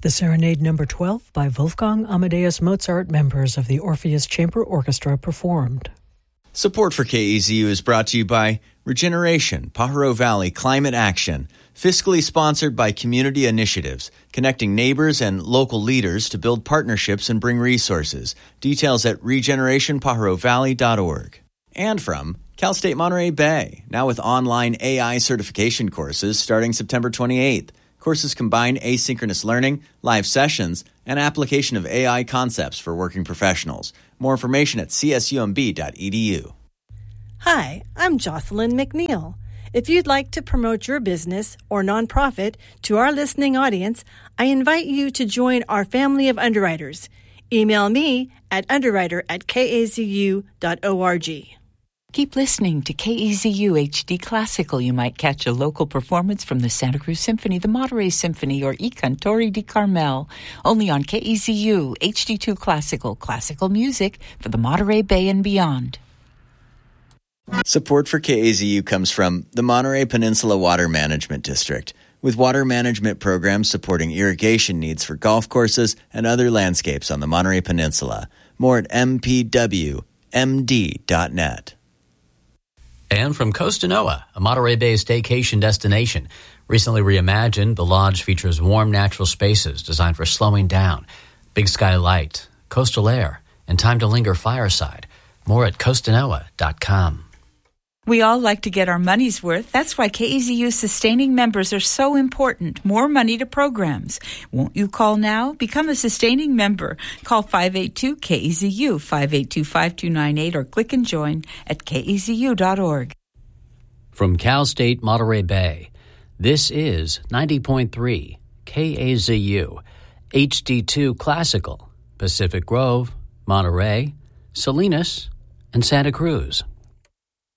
The Serenade No. 12 by Wolfgang Amadeus Mozart, members of the Orpheus Chamber Orchestra, performed. Support for KEZU is brought to you by Regeneration, Pajaro Valley Climate Action, fiscally sponsored by Community Initiatives, connecting neighbors and local leaders to build partnerships and bring resources. Details at regenerationpajarovalley.org. And from Cal State Monterey Bay, now with online AI certification courses starting September 28th. Courses combine asynchronous learning, live sessions, and application of AI concepts for working professionals. More information at csumb.edu. Hi, I'm Jocelyn McNeil. If you'd like to promote your business or nonprofit to our listening audience, I invite you to join our family of underwriters. Email me at underwriter@kazu.org. Keep listening to KEZU HD Classical. You might catch a local performance from the Santa Cruz Symphony, the Monterey Symphony, or I Cantori di Carmel. Only on KEZU HD2 Classical, classical music for the Monterey Bay and beyond. Support for KAZU comes from the Monterey Peninsula Water Management District, with water management programs supporting irrigation needs for golf courses and other landscapes on the Monterey Peninsula. More at mpwmd.net. And from Costa Noa, a Monterey Bay staycation destination. Recently reimagined, the lodge features warm natural spaces designed for slowing down, big sky light, coastal air, and time to linger fireside. More at costanoa.com. We all like to get our money's worth. That's why KEZU sustaining members are so important. More money to programs. Won't you call now? Become a sustaining member. Call 582-KEZU, 582-5298, or click and join at kezu.org. From Cal State Monterey Bay, this is 90.3 KAZU, HD2 Classical, Pacific Grove, Monterey, Salinas, and Santa Cruz.